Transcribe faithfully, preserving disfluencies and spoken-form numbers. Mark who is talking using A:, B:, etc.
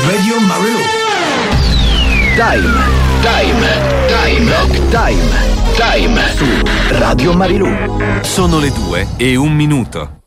A: Radio Marilù.
B: Time, time, time, rock time, time su Radio Marilù.
C: Sono le due e un minuto.